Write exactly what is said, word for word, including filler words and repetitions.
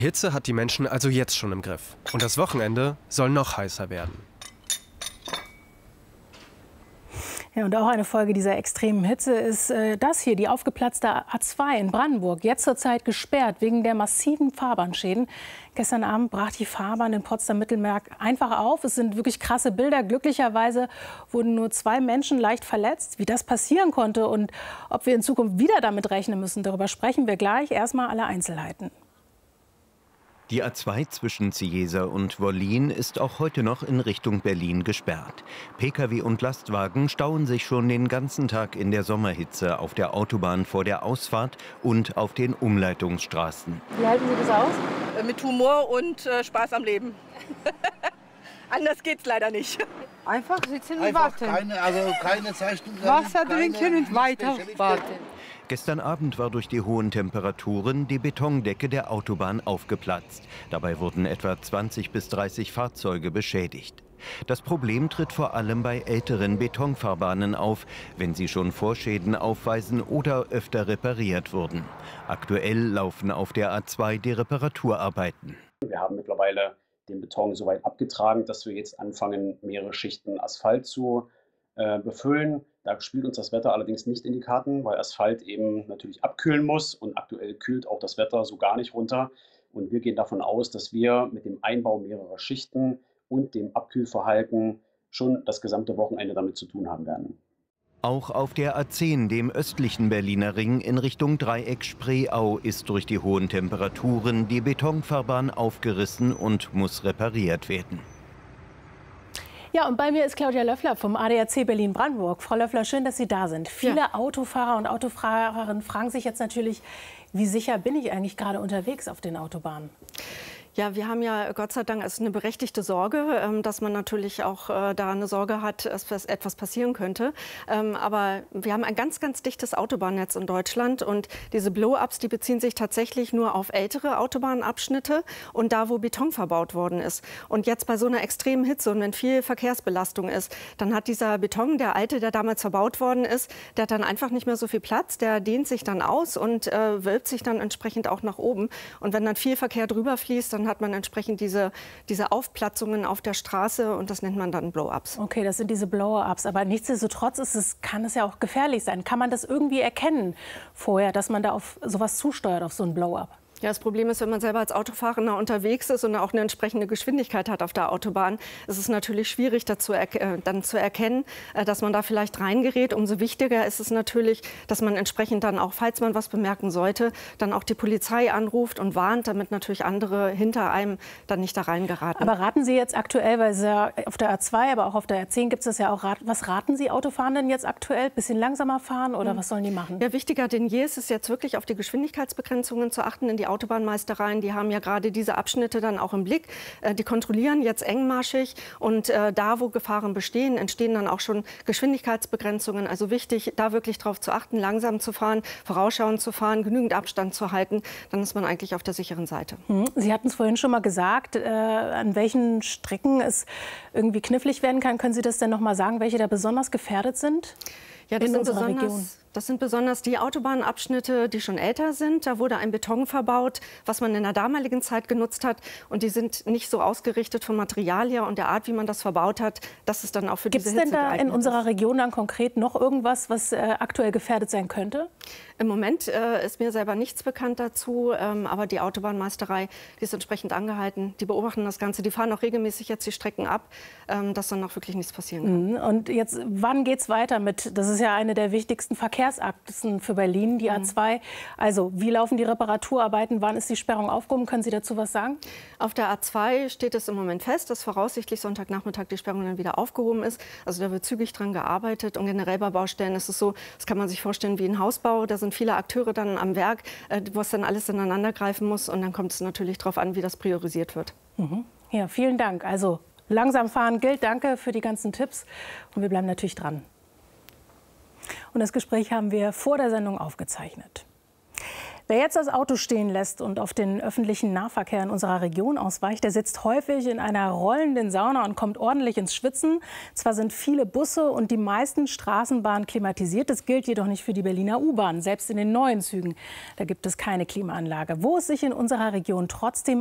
Hitze hat die Menschen also jetzt schon im Griff. Und das Wochenende soll noch heißer werden. Ja, und auch eine Folge dieser extremen Hitze ist äh, das hier, die aufgeplatzte A zwei in Brandenburg, jetzt zurzeit gesperrt wegen der massiven Fahrbahnschäden. Gestern Abend brach die Fahrbahn in Potsdam-Mittelmark einfach auf. Es sind wirklich krasse Bilder. Glücklicherweise wurden nur zwei Menschen leicht verletzt. Wie das passieren konnte und ob wir in Zukunft wieder damit rechnen müssen, darüber sprechen wir gleich. Erstmal alle Einzelheiten. Die A zwei zwischen Cieza und Wollin ist auch heute noch in Richtung Berlin gesperrt. Pkw und Lastwagen stauen sich schon den ganzen Tag in der Sommerhitze auf der Autobahn vor der Ausfahrt und auf den Umleitungsstraßen. Wie halten Sie das aus? Äh, mit Humor und äh, Spaß am Leben. Anders geht's leider nicht. Einfach sitzen und Einfach warten. Keine, also keine Zeichnung. Wasser trinken und weiter warten. Gestern Abend war durch die hohen Temperaturen die Betondecke der Autobahn aufgeplatzt. Dabei wurden etwa zwanzig bis dreißig Fahrzeuge beschädigt. Das Problem tritt vor allem bei älteren Betonfahrbahnen auf, wenn sie schon Vorschäden aufweisen oder öfter repariert wurden. Aktuell laufen auf der A zwei die Reparaturarbeiten. Wir haben mittlerweile den Beton so weit abgetragen, dass wir jetzt anfangen, mehrere Schichten Asphalt zu äh, befüllen. Da spielt uns das Wetter allerdings nicht in die Karten, weil Asphalt eben natürlich abkühlen muss und aktuell kühlt auch das Wetter so gar nicht runter. Und wir gehen davon aus, dass wir mit dem Einbau mehrerer Schichten und dem Abkühlverhalten schon das gesamte Wochenende damit zu tun haben werden. Auch auf der A zehn, dem östlichen Berliner Ring in Richtung Dreieck Spreeau, ist durch die hohen Temperaturen die Betonfahrbahn aufgerissen und muss repariert werden. Ja, und bei mir ist Claudia Löffler vom A D A C Berlin-Brandenburg. Frau Löffler, schön, dass Sie da sind. Viele ja. Autofahrer und Autofahrerinnen fragen sich jetzt natürlich, wie sicher bin ich eigentlich gerade unterwegs auf den Autobahnen? Ja, wir haben ja Gott sei Dank ist eine berechtigte Sorge, dass man natürlich auch da eine Sorge hat, dass etwas passieren könnte. Aber wir haben ein ganz, ganz dichtes Autobahnnetz in Deutschland und diese Blow-ups, die beziehen sich tatsächlich nur auf ältere Autobahnabschnitte und da, wo Beton verbaut worden ist. Und jetzt bei so einer extremen Hitze und wenn viel Verkehrsbelastung ist, dann hat dieser Beton, der alte, der damals verbaut worden ist, der hat dann einfach nicht mehr so viel Platz, der dehnt sich dann aus und äh, wölbt sich dann entsprechend auch nach oben. Und wenn dann viel Verkehr drüber fließt, dann hat man entsprechend diese, diese Aufplatzungen auf der Straße und das nennt man dann Blow-ups. Okay, das sind diese Blow-ups. Aber nichtsdestotrotz ist es, kann es ja auch gefährlich sein. Kann man das irgendwie erkennen vorher, dass man da auf sowas zusteuert, auf so einen Blow-up? Ja, das Problem ist, wenn man selber als Autofahrer unterwegs ist und auch eine entsprechende Geschwindigkeit hat auf der Autobahn, ist es natürlich schwierig, dazu äh, dann zu erkennen, äh, dass man da vielleicht reingerät. Umso wichtiger ist es natürlich, dass man entsprechend dann auch, falls man was bemerken sollte, dann auch die Polizei anruft und warnt, damit natürlich andere hinter einem dann nicht da reingeraten. Aber raten Sie jetzt aktuell, weil es ja auf der A zwei, aber auch auf der A zehn gibt es das ja auch, was raten Sie Autofahrenden jetzt aktuell? Bisschen langsamer fahren oder mhm. was sollen die machen? Ja, wichtiger denn je ist es jetzt wirklich auf die Geschwindigkeitsbegrenzungen zu achten in die Autobahnmeistereien, die haben ja gerade diese Abschnitte dann auch im Blick. Äh, die kontrollieren jetzt engmaschig und äh, da, wo Gefahren bestehen, entstehen dann auch schon Geschwindigkeitsbegrenzungen. Also wichtig, da wirklich darauf zu achten, langsam zu fahren, vorausschauend zu fahren, genügend Abstand zu halten. Dann ist man eigentlich auf der sicheren Seite. Sie hatten es vorhin schon mal gesagt, äh, an welchen Strecken es irgendwie knifflig werden kann. Können Sie das denn noch mal sagen, welche da besonders gefährdet sind? Ja, das in sind unserer besonders Region. Das sind besonders die Autobahnabschnitte, die schon älter sind. Da wurde ein Beton verbaut, was man in der damaligen Zeit genutzt hat. Und die sind nicht so ausgerichtet vom Material her und der Art, wie man das verbaut hat, dass es dann auch für diese Hitze geeignet ist. Gibt es denn da in unserer Region dann konkret noch irgendwas, was äh, aktuell gefährdet sein könnte? Im Moment äh, ist mir selber nichts bekannt dazu. Ähm, aber die Autobahnmeisterei, die ist entsprechend angehalten. Die beobachten das Ganze. Die fahren auch regelmäßig jetzt die Strecken ab, ähm, dass dann auch wirklich nichts passieren kann. Mhm. Und jetzt, wann geht es weiter mit, das ist ja eine der wichtigsten Verkehrsachsen für Berlin, die A zwei. Also, wie laufen die Reparaturarbeiten? Wann ist die Sperrung aufgehoben? Können Sie dazu was sagen? Auf der A zwei steht es im Moment fest, dass voraussichtlich Sonntagnachmittag die Sperrung dann wieder aufgehoben ist. Also da wird zügig dran gearbeitet. Und generell bei Baustellen ist es so, das kann man sich vorstellen wie ein Hausbau. Da sind viele Akteure dann am Werk, wo es dann alles ineinander greifen muss. Und dann kommt es natürlich darauf an, wie das priorisiert wird. Mhm. Ja, vielen Dank. Also langsam fahren gilt. Danke für die ganzen Tipps. Und wir bleiben natürlich dran. Und das Gespräch haben wir vor der Sendung aufgezeichnet. Wer jetzt das Auto stehen lässt und auf den öffentlichen Nahverkehr in unserer Region ausweicht, der sitzt häufig in einer rollenden Sauna und kommt ordentlich ins Schwitzen. Zwar sind viele Busse und die meisten Straßenbahnen klimatisiert, das gilt jedoch nicht für die Berliner U-Bahn. Selbst in den neuen Zügen, da gibt es keine Klimaanlage. Wo es sich in unserer Region trotzdem